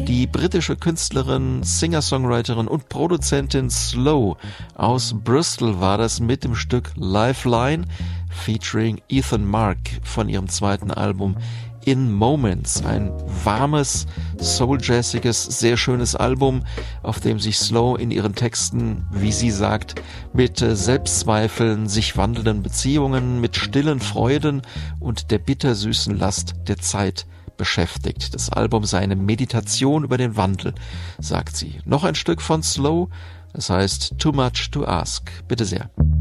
Die britische Künstlerin, Singer-Songwriterin und Produzentin Slow aus Bristol war das mit dem Stück Lifeline featuring Ethan Mark von ihrem zweiten Album In Moments, ein warmes, soul-jazziges, sehr schönes Album, auf dem sich Slow in ihren Texten, wie sie sagt, mit Selbstzweifeln, sich wandelnden Beziehungen, mit stillen Freuden und der bittersüßen Last der Zeit beschäftigt. Das Album sei eine Meditation über den Wandel, sagt sie. Noch ein Stück von Slow, das heißt Too Much to Ask. Bitte sehr.